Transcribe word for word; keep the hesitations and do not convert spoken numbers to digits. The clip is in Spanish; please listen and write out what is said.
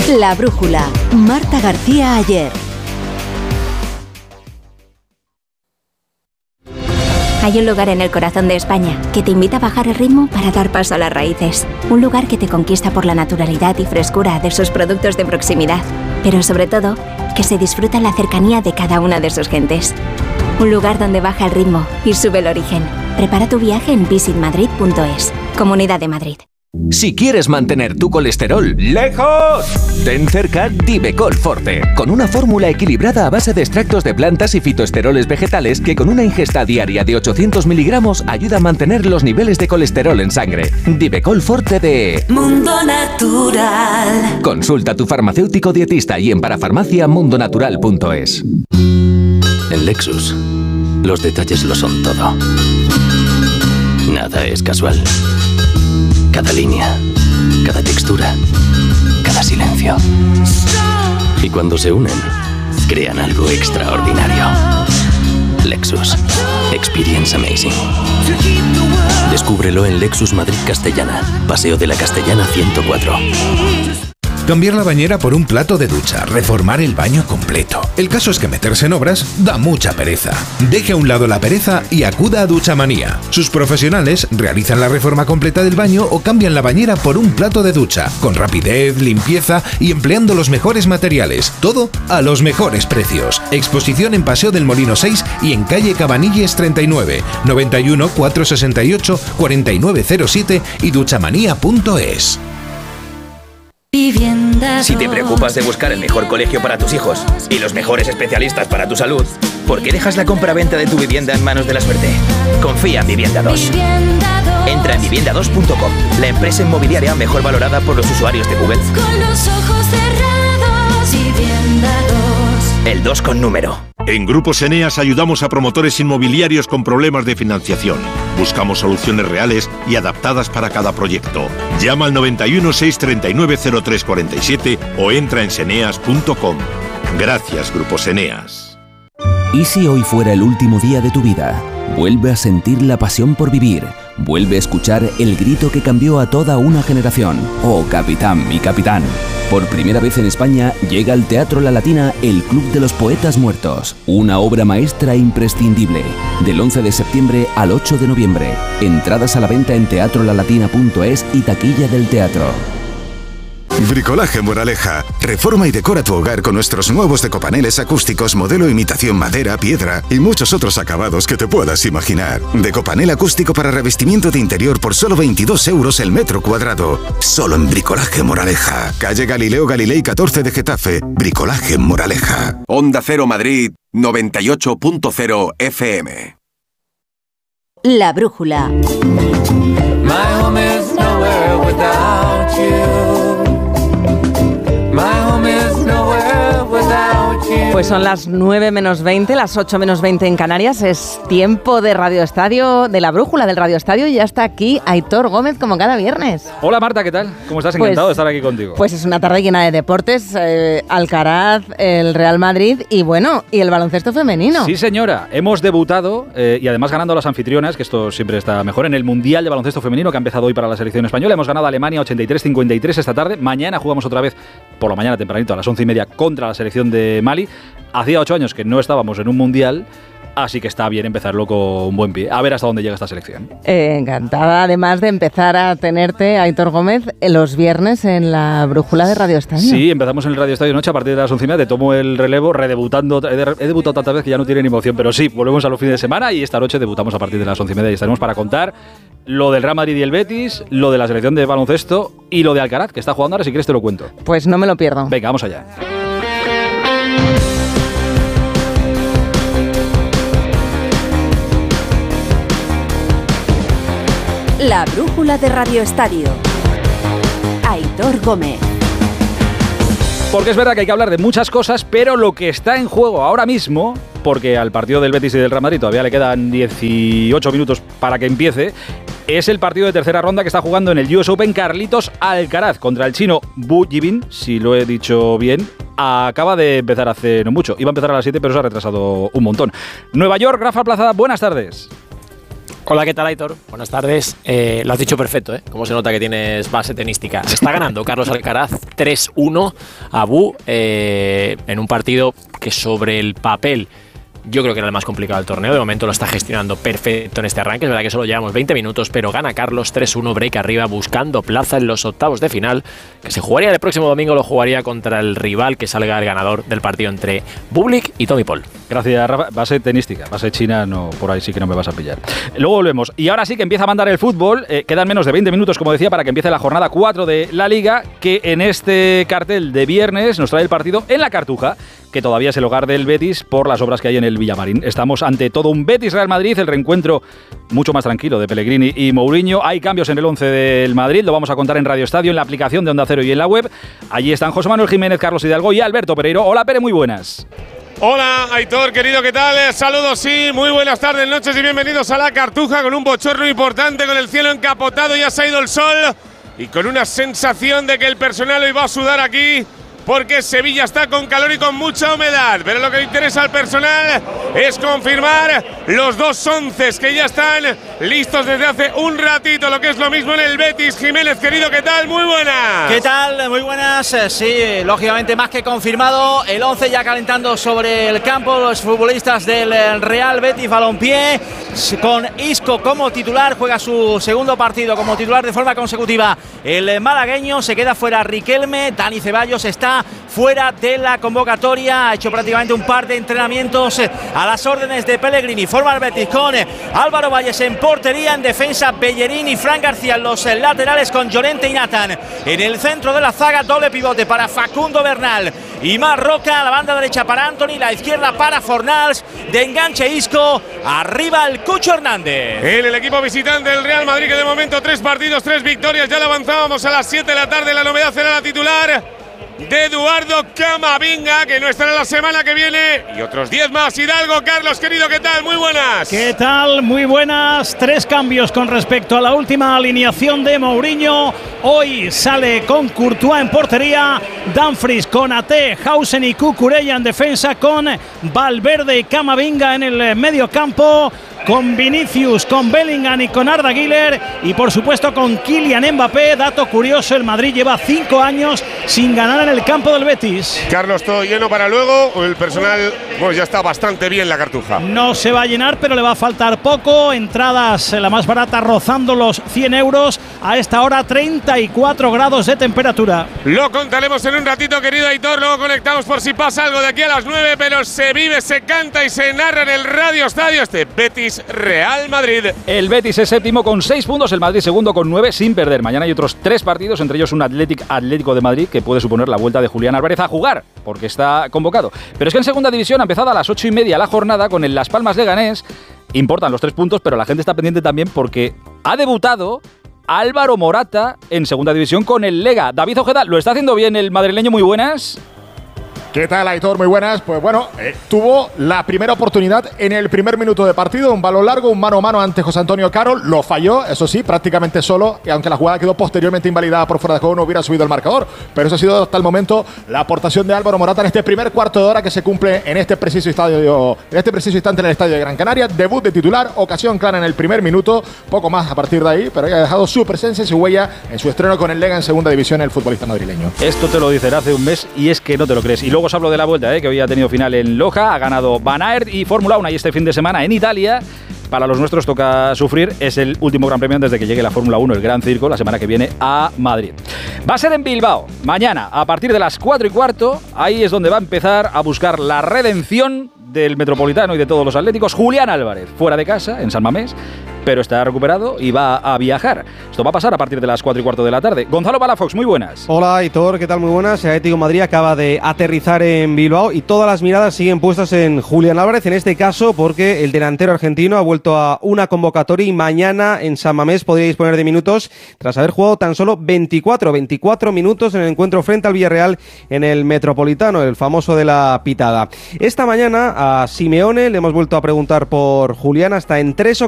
La Brújula. Marta García Ayer. Hay un lugar en el corazón de España que te invita a bajar el ritmo para dar paso a las raíces. Un lugar que te conquista por la naturalidad y frescura de sus productos de proximidad, pero sobre todo, que se disfruta la cercanía de cada una de sus gentes. Un lugar donde baja el ritmo y sube el origen. Prepara tu viaje en visit madrid punto es. Comunidad de Madrid. Si quieres mantener tu colesterol lejos, ten cerca Divecol Forte, con una fórmula equilibrada a base de extractos de plantas y fitoesteroles vegetales que con una ingesta diaria de ochocientos miligramos ayuda a mantener los niveles de colesterol en sangre. Divecol Forte de Mundo Natural. Consulta a tu farmacéutico dietista y en parafarmacia mundo natural punto es. En Lexus, los detalles lo son todo. Nada es casual. Cada línea, cada textura, cada silencio. Y cuando se unen, crean algo extraordinario. Lexus. Experience amazing. Descúbrelo en Lexus Madrid Castellana. Paseo de la Castellana ciento cuatro. Cambiar la bañera por un plato de ducha, reformar el baño completo. El caso es que meterse en obras da mucha pereza. Deje a un lado la pereza y acuda a Duchamanía. Sus profesionales realizan la reforma completa del baño o cambian la bañera por un plato de ducha, con rapidez, limpieza y empleando los mejores materiales. Todo a los mejores precios. Exposición en Paseo del Molino seis y en calle Cabanilles treinta y nueve, noventa y uno, cuatrocientos sesenta y ocho, cuarenta y nueve cero siete y duchamanía punto es. Si te preocupas de buscar el mejor colegio para tus hijos y los mejores especialistas para tu salud, ¿por qué dejas la compra-venta de tu vivienda en manos de la suerte? Confía en Vivienda dos. Entra en vivienda dos punto com, la empresa inmobiliaria mejor valorada por los usuarios de Google. Con los ojos cerrados, Vivienda dos. El dos con número. En Grupos Eneas ayudamos a promotores inmobiliarios con problemas de financiación. Buscamos soluciones reales y adaptadas para cada proyecto. Llama al noventa y uno, seiscientos treinta y nueve, cero tres cuarenta y siete o entra en seneas punto com. Gracias, Grupos Eneas. ¿Y si hoy fuera el último día de tu vida? Vuelve a sentir la pasión por vivir. Vuelve a escuchar el grito que cambió a toda una generación. Oh, capitán, mi capitán. Por primera vez en España llega al Teatro La Latina el Club de los Poetas Muertos, una obra maestra imprescindible. Del once de septiembre al ocho de noviembre. Entradas a la venta en teatro la latina punto es y taquilla del teatro. Bricolaje Moraleja. Reforma y decora tu hogar con nuestros nuevos decopaneles acústicos modelo imitación madera, piedra y muchos otros acabados que te puedas imaginar. Decopanel acústico para revestimiento de interior por solo veintidós euros el metro cuadrado. Solo en Bricolaje Moraleja. Calle Galileo Galilei catorce de Getafe. Bricolaje Moraleja. Onda Cero Madrid noventa y ocho punto cero F M. La Brújula. My home is nowhere without you. Pues son las nueve menos veinte, las ocho menos veinte en Canarias. Es tiempo de Radio Estadio, de La Brújula del Radio Estadio, y ya está aquí Aitor Gómez como cada viernes. Hola Marta, ¿qué tal? ¿Cómo estás? Encantado pues, de estar aquí contigo. Pues es una tarde llena de deportes, eh, Alcaraz, el Real Madrid y bueno, y el baloncesto femenino. Sí señora, hemos debutado eh, y además ganando a las anfitrionas, que esto siempre está mejor, en el Mundial de Baloncesto Femenino que ha empezado hoy para la selección española. Hemos ganado a Alemania ochenta y tres cincuenta y tres esta tarde. Mañana jugamos otra vez, por la mañana tempranito, a las once y media contra la selección de Mali. Hacía ocho años que no estábamos en un mundial, así que está bien empezarlo con un buen pie. A ver hasta dónde llega esta selección. Eh, encantada, además de empezar a tenerte, Aitor Gómez, los viernes en la Brújula de Radio Estadio. Sí, empezamos en el Radio Estadio Noche a partir de las once y media. Te tomo el relevo, redebutando. He, de, he debutado tantas veces que ya no tiene ni emoción, pero sí, volvemos a los fines de semana y esta noche debutamos a partir de las once y media y estaremos para contar lo del Real Madrid y el Betis, lo de la selección de baloncesto y lo de Alcaraz, que está jugando ahora. Si quieres te lo cuento. Pues no me lo pierdo. Venga, vamos allá. La Brújula de Radio Estadio. Aitor Gómez. Porque es verdad que hay que hablar de muchas cosas, pero lo que está en juego ahora mismo, porque al partido del Betis y del Real Madrid todavía le quedan dieciocho minutos para que empiece, es el partido de tercera ronda que está jugando en el U S Open Carlitos Alcaraz contra el chino Bu Yibin, si lo he dicho bien. Acaba de empezar hace no mucho. Iba a empezar a las siete, pero se ha retrasado un montón. Nueva York, Rafa Plaza, buenas tardes. Hola, ¿qué tal, Aitor? Buenas tardes. Eh, lo has dicho perfecto, ¿eh? Cómo se nota que tienes base tenística. Está ganando Carlos Alcaraz tres uno a Bu eh, en un partido que sobre el papel yo creo que era el más complicado del torneo. De momento lo está gestionando perfecto en este arranque. Es verdad que solo llevamos veinte minutos, pero gana Carlos tres uno, break arriba, buscando plaza en los octavos de final, que se jugaría el próximo domingo, lo jugaría contra el rival que salga el ganador del partido entre Bublik y Tommy Paul. Gracias, Rafa. Base tenística, base china, no, por ahí sí que no me vas a pillar. Luego volvemos. Y ahora sí que empieza a mandar el fútbol. Eh, quedan menos de veinte minutos, como decía, para que empiece la jornada cuatro de la Liga, que en este cartel de viernes nos trae el partido en la Cartuja, que todavía es el hogar del Betis por las obras que hay en el Villamarín. Estamos ante todo un Betis-Real Madrid, el reencuentro mucho más tranquilo de Pellegrini y Mourinho. Hay cambios en el once del Madrid, lo vamos a contar en Radio Estadio, en la aplicación de Onda Cero y en la web. Allí están José Manuel Jiménez, Carlos Hidalgo y Alberto Pereiro. Hola, Pere, muy buenas. Hola, Aitor, querido, ¿qué tal? Saludos, sí, muy buenas tardes, noches y bienvenidos a la Cartuja con un bochorno importante, con el cielo encapotado, ya se ha ido el sol y con una sensación de que el personal hoy va a sudar aquí, porque Sevilla está con calor y con mucha humedad. Pero lo que le interesa al personal es confirmar los dos onces que ya están listos desde hace un ratito, lo que es lo mismo en el Betis. Jiménez, querido, ¿qué tal? Muy buenas. ¿Qué tal? Muy buenas. Sí, lógicamente más que confirmado. El once ya calentando sobre el campo los futbolistas del Real Betis Balompié, con Isco como titular. Juega su segundo partido como titular de forma consecutiva. El malagueño, se queda fuera Riquelme. Dani Ceballos está fuera de la convocatoria, ha hecho prácticamente un par de entrenamientos a las órdenes de Pellegrini. Forma el Betis con Álvaro Valles en portería, en defensa Bellerín y Fran García en los laterales, con Llorente y Nathan en el centro de la zaga. Doble pivote para Facundo Bernal y Marroca, la banda derecha para Anthony, la izquierda para Fornals, de enganche Isco, arriba el Cucho Hernández. En el equipo visitante del Real Madrid, que de momento tres partidos, tres victorias, ya lo avanzábamos a las siete de la tarde. La novedad será la titular de Eduardo Camavinga, que no estará la semana que viene, y otros diez más. Hidalgo, Carlos, querido, ¿qué tal? Muy buenas. ¿Qué tal? Muy buenas. Tres cambios con respecto a la última alineación de Mourinho. Hoy sale con Courtois en portería, Dumfries, Konaté, Hausen y Cucurella en defensa, con Valverde y Camavinga en el medio campo, con Vinicius, con Bellingham y con Arda Güler, y por supuesto con Kylian Mbappé. Dato curioso, el Madrid lleva cinco años sin ganar en el campo del Betis. Carlos, todo lleno para luego. El personal, bueno, ya está bastante bien la Cartuja. No se va a llenar, pero le va a faltar poco. Entradas, la más barata, rozando los cien euros. A esta hora, treinta y cuatro grados de temperatura. Lo contaremos en un ratito, querido Aitor. Luego conectamos por si pasa algo de aquí a las nueve, pero se vive, se canta y se narra en el Radio Estadio este Betis Real Madrid. El Betis es séptimo con seis puntos, el Madrid segundo con nueve sin perder. Mañana hay otros tres partidos, entre ellos un Athletic Atlético de Madrid, que puede suponer la vuelta de Julián Álvarez a jugar, porque está convocado. Pero es que en segunda división ha empezado a las ocho y media la jornada con el Las Palmas Leganés. Importan los tres puntos, pero la gente está pendiente también porque ha debutado Álvaro Morata en segunda división con el Lega. David Ojeda, ¿lo está haciendo bien el madrileño? Muy buenas. ¿Qué tal, Aitor? Muy buenas. Pues bueno, eh, tuvo la primera oportunidad en el primer minuto de partido, un balón largo, un mano a mano ante José Antonio Carol, lo falló, eso sí, prácticamente solo, y aunque la jugada quedó posteriormente invalidada por fuera de juego, no hubiera subido el marcador. Pero eso ha sido hasta el momento la aportación de Álvaro Morata en este primer cuarto de hora que se cumple en este preciso estadio, en este preciso instante en el estadio de Gran Canaria. Debut de titular, ocasión clara en el primer minuto, poco más a partir de ahí, pero ya ha dejado su presencia y su huella en su estreno con el Lega en segunda división, el futbolista madrileño. Esto te lo dicen hace un mes y es que no te lo crees. Y luego os hablo de la vuelta, ¿eh? que hoy ha tenido final en Loja, ha ganado Van Aert y Fórmula uno, y este fin de semana en Italia. Para los nuestros toca sufrir, es el último Gran Premio antes de que llegue la Fórmula uno, el Gran Circo, la semana que viene a Madrid. Va a ser en Bilbao, mañana, a partir de las cuatro y cuarto, ahí es donde va a empezar a buscar la redención del Metropolitano y de todos los atléticos, Julián Álvarez, fuera de casa, en San Mamés, pero está recuperado y va a viajar. Esto va a pasar a partir de las cuatro y cuarto de la tarde. Gonzalo Palafox, muy buenas. Hola, Aitor, ¿qué tal? Muy buenas. El Atlético de Madrid acaba de aterrizar en Bilbao y todas las miradas siguen puestas en Julián Álvarez, en este caso porque el delantero argentino ha vuelto a una convocatoria y mañana en San Mamés podría disponer de minutos tras haber jugado tan solo veinticuatro minutos en el encuentro frente al Villarreal en el Metropolitano, el famoso de la pitada. Esta mañana a Simeone le hemos vuelto a preguntar por Julián, hasta en tres ocasiones